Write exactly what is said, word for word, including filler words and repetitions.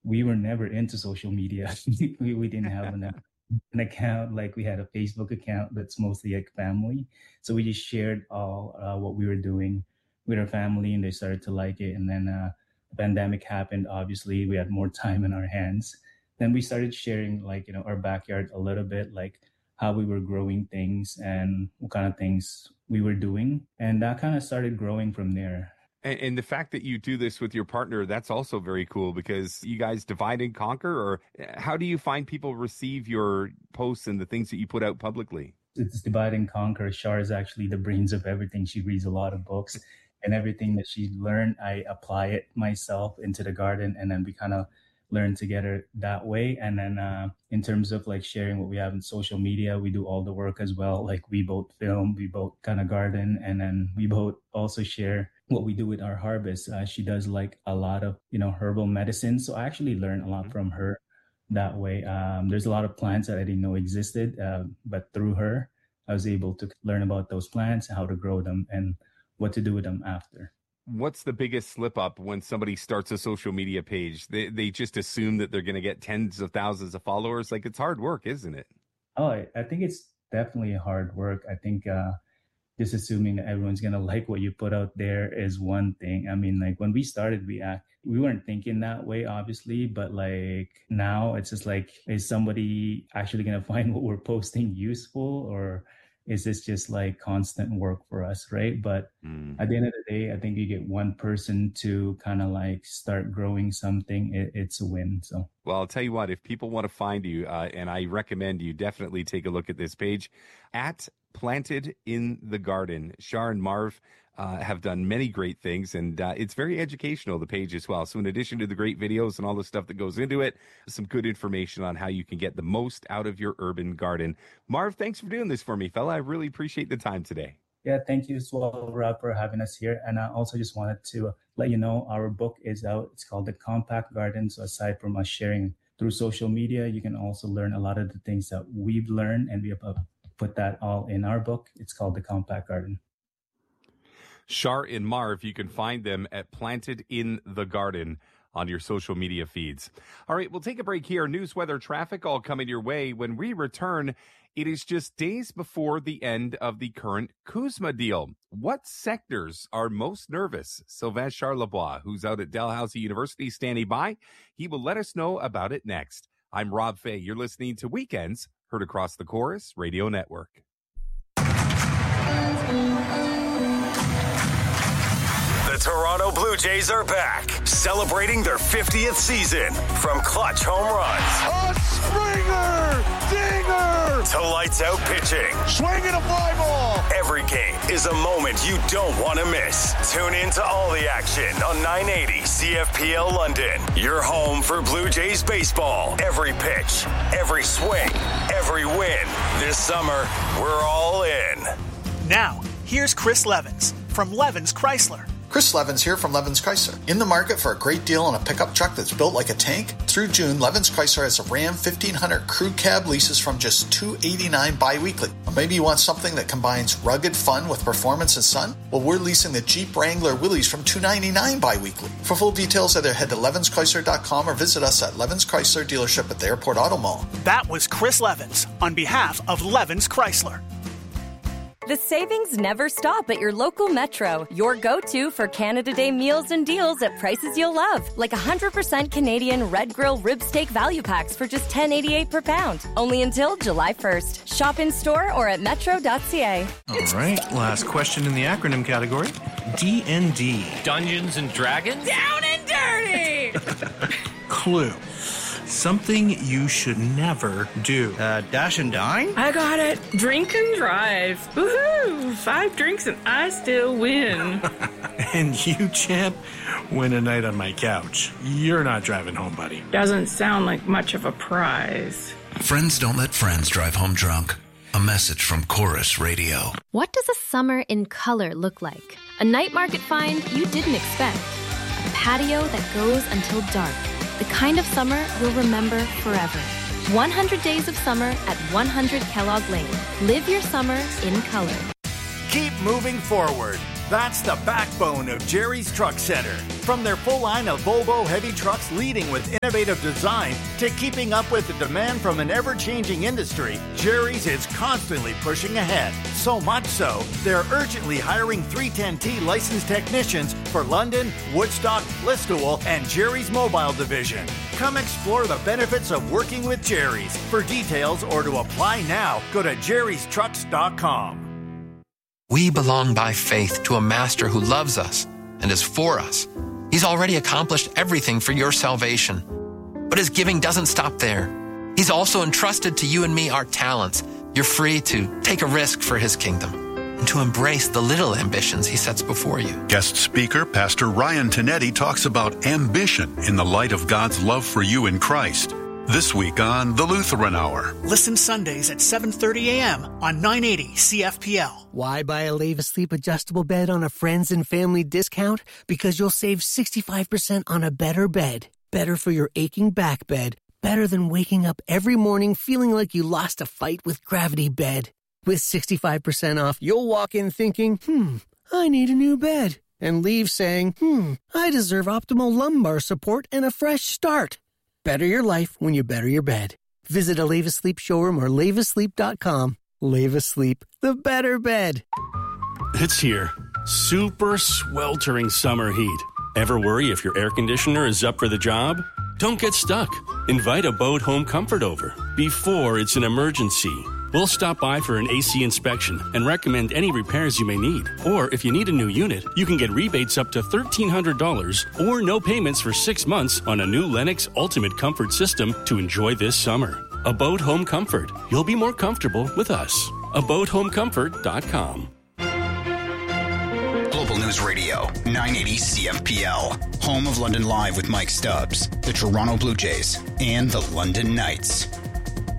we were never into social media. we, we didn't have an, an account. Like we had a Facebook account that's mostly like family. So we just shared all uh, what we were doing with our family, and they started to like it. And then uh, the pandemic happened. Obviously, we had more time in our hands. Then we started sharing like, you know, our backyard a little bit, like how we were growing things and what kind of things we were doing. And that kind of started growing from there. And, and the fact that you do this with your partner, that's also very cool, because you guys divide and conquer. Or how do you find people receive your posts and the things that you put out publicly? It's divide and conquer. Shar is actually the brains of everything. She reads a lot of books, and everything that she learned, I apply it myself into the garden, and then we kind of learn together that way. And then uh, in terms of like sharing what we have in social media, we do all the work as well. Like we both film, we both kind of garden, and then we both also share what we do with our harvest. Uh, she does like a lot of, you know, herbal medicine. So I actually learned a lot mm-hmm. from her that way. Um, there's a lot of plants that I didn't know existed, uh, but through her, I was able to learn about those plants, how to grow them, and what to do with them after. What's the biggest slip up when somebody starts a social media page? They they just assume that they're going to get tens of thousands of followers. Like, it's hard work, isn't it? Oh, I, I think it's definitely hard work. I think uh, just assuming that everyone's going to like what you put out there is one thing. I mean, like when we started, we act, we weren't thinking that way, obviously, but like now it's just like, is somebody actually going to find what we're posting useful, or is this just like constant work for us, right? But mm. at the end of the day, I think you get one person to kind of like start growing something, it, it's a win. So, well, I'll tell you what, if people want to find you, uh, and I recommend you definitely take a look at this page, at Planted in the Garden. Shar and Marv uh, have done many great things, and uh, it's very educational, the page as well. So in addition to the great videos and all the stuff that goes into it, some good information on how you can get the most out of your urban garden. Marv, thanks for doing this for me, fella. I really appreciate the time today. Yeah, thank you as well, Rob, for having us here. And I also just wanted to let you know our book is out. It's called The Compact Garden. So aside from us sharing through social media, you can also learn a lot of the things that we've learned, and we have put that all in our book. It's called The Compact Garden. Shar and Marv, you can find them at Planted in the Garden on your social media feeds. All right, we'll take a break here. News, weather, traffic all coming your way. When we return, it is just days before the end of the current CUSMA deal. What sectors are most nervous? Sylvain Charlebois, who's out at Dalhousie University, standing by. He will let us know about it next. I'm Rob Fay. You're listening to Weekends, heard across the Chorus Radio Network. The Toronto Blue Jays are back, celebrating their fiftieth season. From clutch home runs, a Springer, dinger, to lights out pitching, swinging a fly ball. Every game is a moment you don't want to miss. Tune in to all the action on nine eighty C F P L London. Your home for Blue Jays baseball. Every pitch, every swing, every win. This summer, we're all in. Now, here's Chris Levins from Levins Chrysler. Chris Levins here from Levins Chrysler. In the market for a great deal on a pickup truck that's built like a tank? Through June, Levins Chrysler has a Ram fifteen hundred crew cab leases from just two hundred eighty-nine dollars bi-weekly. Or maybe you want something that combines rugged fun with performance and sun? Well, we're leasing the Jeep Wrangler Willys from two hundred ninety-nine dollars bi-weekly. For full details, either head to levins chrysler dot com or visit us at Levins Chrysler dealership at the Airport Auto Mall. That was Chris Levins on behalf of Levins Chrysler. The savings never stop at your local Metro. Your go-to for Canada Day meals and deals at prices you'll love. Like one hundred percent Canadian Red Grill rib steak value packs for just ten eighty-eight per pound. Only until July first. Shop in store or at metro dot c a. All right, last question in the acronym category. D and D. Dungeons and Dragons? Down and dirty! Clue. Something you should never do. Uh, dash and dine? I got it. Drink and drive. Woohoo! Five drinks and I still win. And you, champ, win a night on my couch. You're not driving home, buddy. Doesn't sound like much of a prize. Friends don't let friends drive home drunk. A message from Chorus Radio. What does a summer in color look like? A night market find you didn't expect. A patio that goes until dark. The kind of summer we'll remember forever. one hundred days of summer at one hundred Kellogg Lane. Live your summer in color. Keep moving forward. That's the backbone of Jerry's Truck Center. From their full line of Volvo heavy trucks leading with innovative design to keeping up with the demand from an ever-changing industry, Jerry's is constantly pushing ahead. So much so, they're urgently hiring three ten T licensed technicians for London, Woodstock, Listowel, and Jerry's Mobile Division. Come explore the benefits of working with Jerry's. For details or to apply now, go to jerrys trucks dot com. We belong by faith to a master who loves us and is for us. He's already accomplished everything for your salvation. But his giving doesn't stop there. He's also entrusted to you and me our talents. You're free to take a risk for his kingdom and to embrace the little ambitions he sets before you. Guest speaker, Pastor Ryan Tinetti, talks about ambition in the light of God's love for you in Christ. This week on The Lutheran Hour. Listen Sundays at seven thirty a.m. on nine eighty C F P L. Why buy a Leva Sleep adjustable bed on a friends and family discount? Because you'll save sixty-five percent on a better bed. Better for your aching back bed. Better than waking up every morning feeling like you lost a fight with Gravity Bed. With sixty-five percent off, you'll walk in thinking, hmm, I need a new bed. And leave saying, hmm, I deserve optimal lumbar support and a fresh start. Better your life when you better your bed. Visit a Leva Sleep showroom or leva sleep dot com. Leva Sleep, the better bed. It's here. Super sweltering summer heat. Ever worry if your air conditioner is up for the job? Don't get stuck. Invite Abode Home Comfort over before it's an emergency. We'll stop by for an A C inspection and recommend any repairs you may need. Or if you need a new unit, you can get rebates up to thirteen hundred dollars or no payments for six months on a new Lennox Ultimate Comfort system to enjoy this summer. Abode Home Comfort. You'll be more comfortable with us. abode home comfort dot com. Global News Radio, nine eighty C F P L. Home of London Live with Mike Stubbs, the Toronto Blue Jays, and the London Knights.